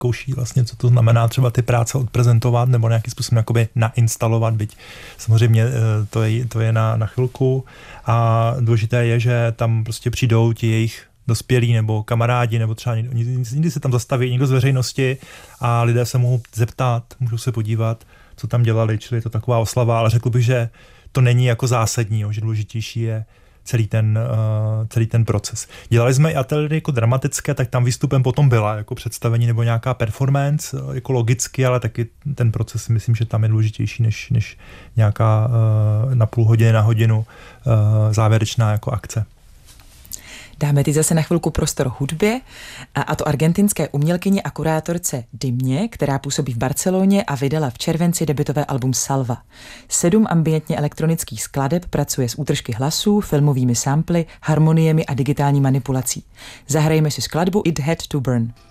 zkouší vlastně, co to znamená třeba ty práce odprezentovat nebo nějakým způsobem jakoby nainstalovat, byť samozřejmě to je na chvilku a důležité je, že tam prostě přijdou ti jejich dospělí nebo kamarádi, nebo třeba někdy se tam zastaví někdo z veřejnosti a lidé se mohou zeptat, můžou se podívat, co tam dělali, čili je to taková oslava, ale řekl bych, že to není jako zásadní, že důležitější je celý ten proces. Dělali jsme i ateliéry jako dramatické, tak tam výstupem potom byla jako představení nebo nějaká performance, jako logicky, ale taky ten proces myslím, že tam je důležitější než nějaká na půl hodiny, na hodinu závěrečná jako akce. Dáme teď zase na chvilku prostor hudbě, a to argentinské umělkyni a kurátorce Dimě, která působí v Barceloně a vydala v červenci debutové album Salva. 7 ambientně elektronických skladeb pracuje s útržky hlasů, filmovými samply, harmoniemi a digitální manipulací. Zahrajeme si skladbu It Had to Burn.